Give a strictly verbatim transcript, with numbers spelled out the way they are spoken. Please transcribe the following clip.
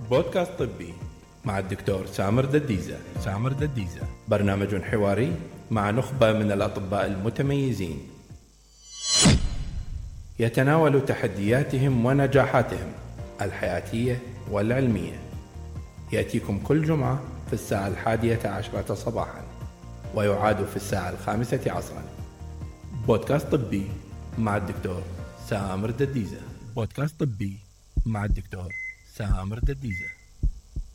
بودكاست طبي مع الدكتور سامر دديزة. سامر دديزة برنامج حواري مع نخبة من الأطباء المتميزين يتناول تحدياتهم ونجاحاتهم الحياتية والعلمية. يأتيكم كل جمعة في الساعة الحادية عشرة صباحا ويعاد في الساعة الخامسة عصرا. بودكاست طبي مع الدكتور سامر دديزة. بودكاست طبي مع الدكتور سامر دديزة.